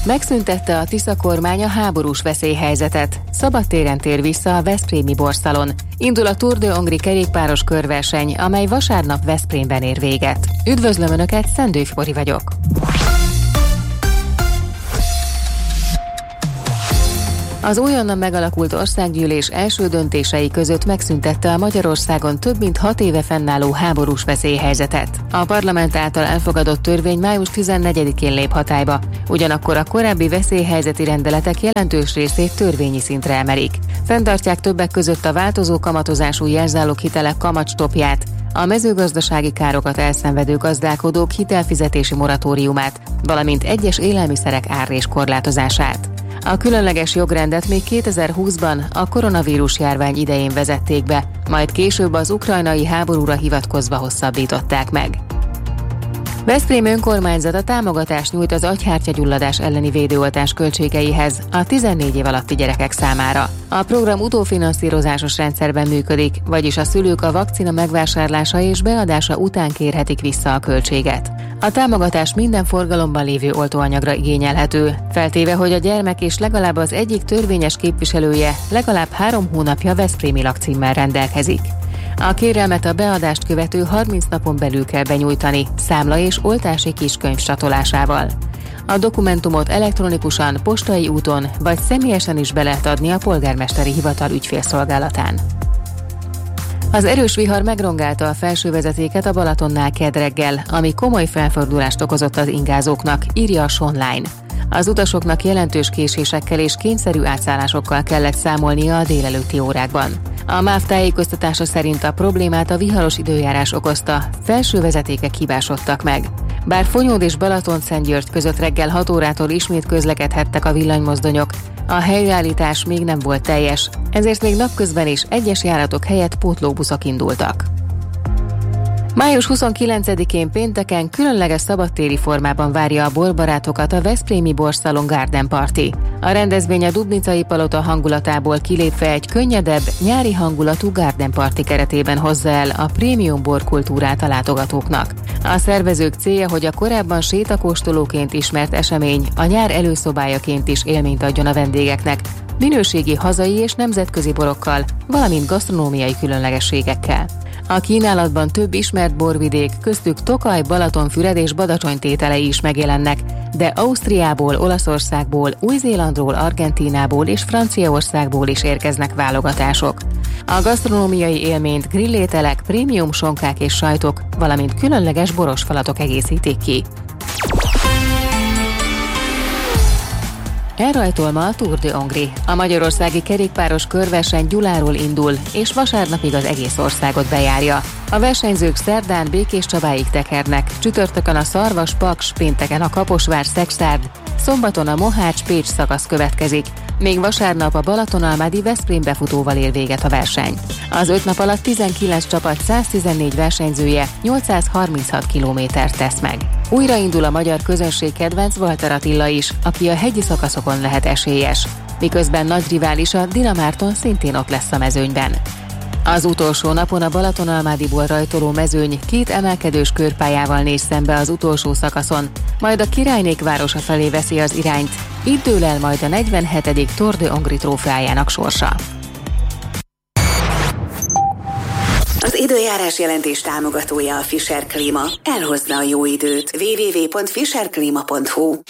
Megszüntette a Tisza kormány a háborús veszélyhelyzetet. Szabadtéren tér vissza a veszprémi borszalon. Indul a Tour de Hongrie kerékpáros körverseny, amely vasárnap Veszprémben ér véget. Üdvözlöm Önöket, Szendő Fibori vagyok. Az újonnan megalakult országgyűlés első döntései között megszüntette a Magyarországon több mint 6 éve fennálló háborús veszélyhelyzetet. A parlament által elfogadott törvény május 14-én lép hatályba, ugyanakkor a korábbi veszélyhelyzeti rendeletek jelentős részét törvényi szintre emelik. Fenntartják többek között a változó kamatozású jelzáloghitelek kamatstoppját, a mezőgazdasági károkat elszenvedő gazdálkodók hitelfizetési moratóriumát, valamint egyes élelmiszerek árrés korlátozását. A különleges jogrendet még 2020-ban a koronavírus járvány idején vezették be, majd később az ukrajnai háborúra hivatkozva hosszabbították meg. Veszprém önkormányzata támogatást nyújt az agyhártyagyulladás elleni védőoltás költségeihez a 14 év alatti gyerekek számára. A program utófinanszírozásos rendszerben működik, vagyis a szülők a vakcina megvásárlása és beadása után kérhetik vissza a költséget. A támogatás minden forgalomban lévő oltóanyagra igényelhető, feltéve, hogy a gyermek és legalább az egyik törvényes képviselője legalább 3 hónapja veszprémi lakcímmel rendelkezik. A kérelmet a beadást követő 30 napon belül kell benyújtani, számla és oltási kiskönyv csatolásával. A dokumentumot elektronikusan, postai úton vagy személyesen is be lehet adni a polgármesteri hivatal ügyfélszolgálatán. Az erős vihar megrongálta a felsővezetéket a Balatonnál kedd reggel, ami komoly felfordulást okozott az ingázóknak, írja a Sonline. Az utasoknak jelentős késésekkel és kényszerű átszállásokkal kellett számolnia a délelőtti órákban. A MÁV tájékoztatása szerint a problémát a viharos időjárás okozta, felső vezetékek hibásodtak meg. Bár Fonyód és Balatonszentgyörgy között reggel 6 órától ismét közlekedhettek a villanymozdonyok, a helyreállítás még nem volt teljes, ezért még napközben is egyes járatok helyett pótlóbuszok indultak. Május 29-én pénteken különleges szabadtéri formában várja a borbarátokat a veszprémi borszalon Garden Party. A rendezvény a Dubnicai Palota hangulatából kilépve egy könnyedebb, nyári hangulatú Garden Party keretében hozza el a prémium borkultúrát a látogatóknak. A szervezők célja, hogy a korábban sétakóstolóként ismert esemény a nyár előszobájaként is élményt adjon a vendégeknek, minőségi hazai és nemzetközi borokkal, valamint gasztronómiai különlegességekkel. A kínálatban több ismert borvidék, köztük Tokaj, Balatonfüred és Badacsony tételei is megjelennek, de Ausztriából, Olaszországból, Új-Zélandról, Argentínából és Franciaországból is érkeznek válogatások. A gasztronómiai élményt grillételek, prémium sonkák és sajtok, valamint különleges boros falatok egészítik ki. Elrajtol ma a Tour de Hongrie. A magyarországi kerékpáros körverseny Gyuláról indul, és vasárnapig az egész országot bejárja. A versenyzők szerdán Békéscsabáig tekernek, csütörtökön a Szarvas-Paks, pénteken a Kaposvár-Szekszárd, szombaton a Mohács-Pécs szakasz következik, még vasárnap a Balatonalmádi Veszprém befutóval ér véget a verseny. Az 5 nap alatt 19 csapat 114 versenyzője 836 kilométert tesz meg. Újraindul a magyar közönség kedvenc Walter Attila is, aki a hegyi szakaszokon lehet esélyes, miközben nagy riválisa Dina Márton szintén ott lesz a mezőnyben. Az utolsó napon a Balatonalmádiból rajtoló mezőny 2 emelkedős körpályával néz szembe az utolsó szakaszon, majd a Királynék városa felé veszi az irányt. Itt dől el majd a 47. Tour de Hongrie trófeájának sorsa. Az időjárás jelentés támogatója a Fischer Klima. Elhozza a jó időt. www.fischerklima.hu.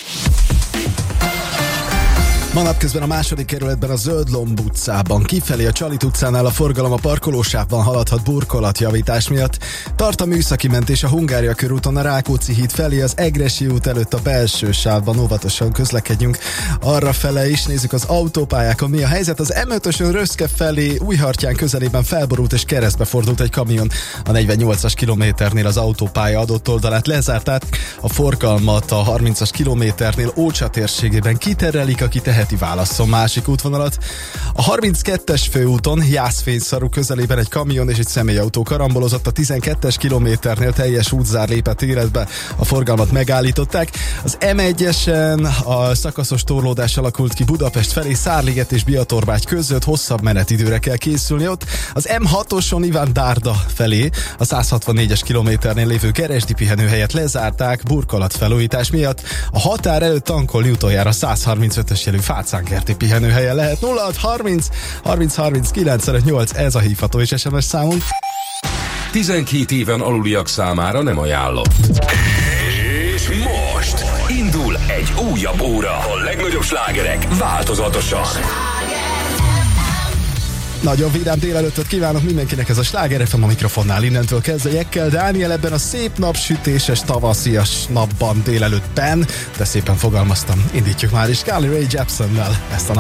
Ma napközben a második kerületben a Zöldlomb utcában kifelé a Csalit utcánál a forgalom a parkolósávban haladhat burkolatjavítás miatt. Tart a műszaki mentés a Hungária körúton a Rákóczi híd felé, az Egressy út előtt a belső sávban óvatosan közlekedjünk. Arra fele is nézzük az autópályákon, mi a helyzet. Az M5-ösön Röszke felé Újhartyán közelében felborult és keresztbe fordult egy kamion. A 48-as kilométernél az autópálya adott oldalát lezárták. A forgalmat a 30-as kilométernél Ócsa térségében kiterrelik, aki tehet teheti, válasszon másik útvonalat. A 32-es főúton Jászfényszaru közelében egy kamion és egy személyautó karambolozott, a 12-es kilométernél teljes útzár lépett életbe, a forgalmat megállították. Az M1-esen a szakaszos torlódás alakult ki Budapest felé, Szárliget és Biatorbágy között, hosszabb menetidőre kell készülni ott. Az M6-oson Iván Dárda felé a 164-es kilométernél lévő Keresdi pihenőhelyet lezárták burkolat felújítás miatt. A határ előtt tankolni utoljára 135-ös jelű Fácánkerti pihenőhelyen lehet. 0630 30 30 958, ez a hívható és SMS számunk. 12 éven aluliak számára nem ajánlott. És most indul egy újabb óra. A legnagyobb slágerek változatosan. Nagyon vidám délelőttöt kívánok mindenkinek, ez a Sláger FM, a mikrofonnál innentől kezdve Jekkel Dániel ebben a szép napsütéses tavaszias napban délelőttben, de szépen fogalmaztam, indítjuk már is Carly Rae Jepsennel ezt a nap.